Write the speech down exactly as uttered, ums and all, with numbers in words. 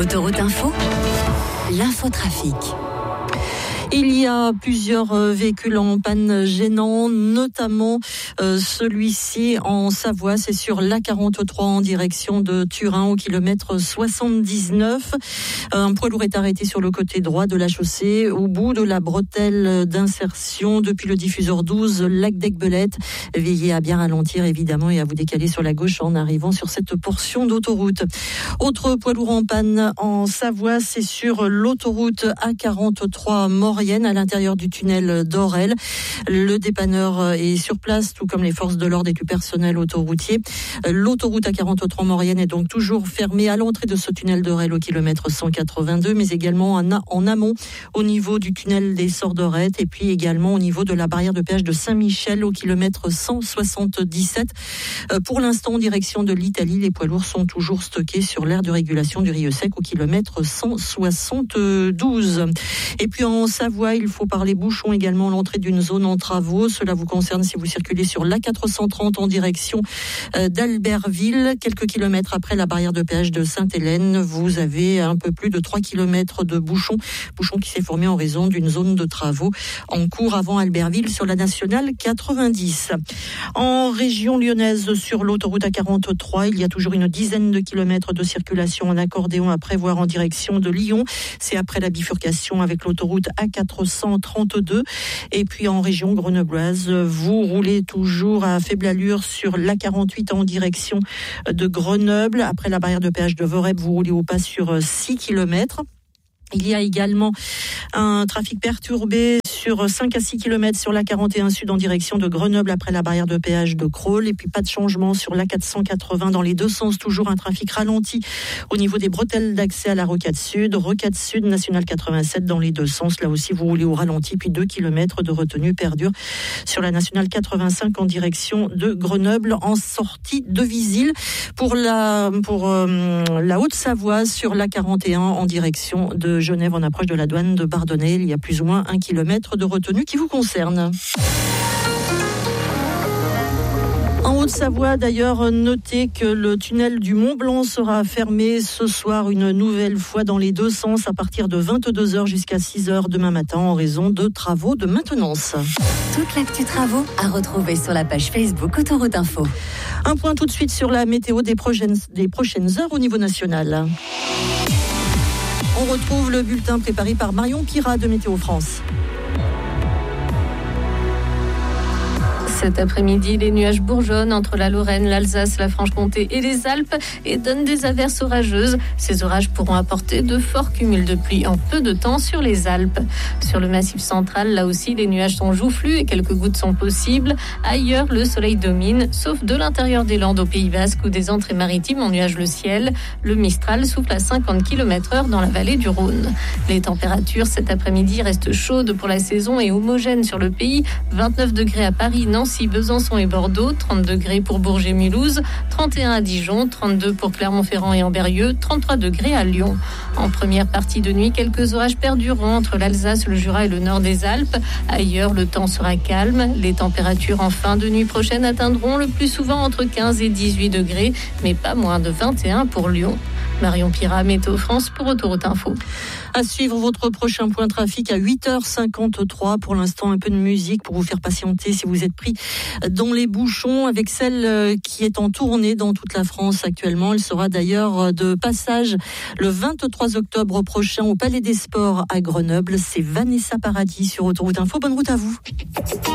Autoroute Info, l'infotrafic. Il y a plusieurs véhicules en panne gênant, notamment euh, celui-ci en Savoie, c'est sur l'A quarante-trois en direction de Turin au kilomètre soixante-dix-neuf. Un poids lourd est arrêté sur le côté droit de la chaussée, au bout de la bretelle d'insertion depuis le diffuseur douze, lac d'Aiguebelette. Veillez à bien ralentir évidemment et à vous décaler sur la gauche en arrivant sur cette portion d'autoroute. Autre poids lourd en panne en Savoie, c'est sur l'autoroute A quarante-trois Maurienne à l'intérieur du tunnel d'Orel. Le dépanneur est sur place, tout comme les forces de l'ordre et du personnel autoroutier. L'autoroute A quarante-trois Maurienne est donc toujours fermée à l'entrée de ce tunnel d'Orel au kilomètre cent quatre-vingt-deux, mais également en amont au niveau du tunnel des Sorderettes et puis également au niveau de la barrière de péage de Saint-Michel au kilomètre cent soixante-dix-sept. Pour l'instant, en direction de l'Italie, les poids lourds sont toujours stockés sur l'aire de régulation du Rieux-Sec au kilomètre cent soixante-douze. Et puis en Savoie, il faut parler bouchons également, l'entrée d'une zone en travaux. Cela vous concerne si vous circulez sur l'A quatre cent trente en direction d'Albertville. Quelques kilomètres après la barrière de péage de Sainte-Hélène, vous avez un peu plus de trois kilomètres de bouchons. Bouchon qui s'est formé en raison d'une zone de travaux en cours avant Albertville sur la nationale quatre-vingt-dix. En région lyonnaise, sur l'autoroute A quarante-trois, il y a toujours une dizaine de kilomètres de circulation en accordéon à prévoir en direction de Lyon. C'est après la bifurcation avec l'autoroute A quatre cent trente-deux. Et puis en région grenobloise, vous roulez toujours à faible allure sur l'A quarante-huit en direction de Grenoble. Après la barrière de péage de Vorep, vous roulez au pas sur six kilomètres. Il y a également un trafic perturbé sur cinq à six kilomètres sur l'A quarante et un Sud en direction de Grenoble après la barrière de péage de Crolles. Et puis pas de changement sur l'A quatre cent quatre-vingts dans les deux sens. Toujours un trafic ralenti au niveau des bretelles d'accès à la Rocade Sud. Rocade Sud, nationale quatre-vingt-sept dans les deux sens. Là aussi, vous roulez au ralenti. Puis deux kilomètres de retenue perdure sur la nationale quatre-vingt-cinq en direction de Grenoble en sortie de Visil. Pour la, pour, euh, la Haute-Savoie sur l'A quarante et un en direction de Genève en approche de la douane de Bardonnay. Il y a plus ou moins un kilomètre de retenue qui vous concerne. En Haute-Savoie, d'ailleurs, notez que le tunnel du Mont-Blanc sera fermé ce soir une nouvelle fois dans les deux sens à partir de vingt-deux heures jusqu'à six heures demain matin en raison de travaux de maintenance. Toute l'actu travaux à retrouver sur la page Facebook Autoroute Info. Un point tout de suite sur la météo des prochaines, des prochaines heures au niveau national. On retrouve le bulletin préparé par Marion Pirat de Météo France. Cet après-midi, les nuages bourgeonnent entre la Lorraine, l'Alsace, la Franche-Comté et les Alpes et donnent des averses orageuses. Ces orages pourront apporter de forts cumuls de pluie en peu de temps sur les Alpes. Sur le Massif central, là aussi, les nuages sont joufflus et quelques gouttes sont possibles. Ailleurs, le soleil domine, sauf de l'intérieur des Landes au Pays Basque où des entrées maritimes ennuagent le ciel. Le Mistral souffle à cinquante kilomètres heure dans la vallée du Rhône. Les températures cet après-midi restent chaudes pour la saison et homogènes sur le pays. vingt-neuf degrés à Paris, Nancy, Besançon et Bordeaux, trente degrés pour Bourges et Mulhouse, trente et un à Dijon, trente-deux pour Clermont-Ferrand et Ambérieu, trente-trois degrés à Lyon. En première partie de nuit, quelques orages perdureront entre l'Alsace, le Jura et le nord des Alpes. Ailleurs, le temps sera calme. Les températures en fin de nuit prochaine atteindront le plus souvent entre quinze et dix-huit degrés, mais pas moins de vingt et un pour Lyon. Marion Pirat, Météo France pour Autoroute Info. À suivre votre prochain point trafic à huit heures cinquante-trois. Pour l'instant, un peu de musique pour vous faire patienter si vous êtes pris dans les bouchons avec celle qui est en tournée dans toute la France actuellement. Elle sera d'ailleurs de passage le vingt-trois octobre prochain au Palais des Sports à Grenoble. C'est Vanessa Paradis sur Autoroute Info. Bonne route à vous.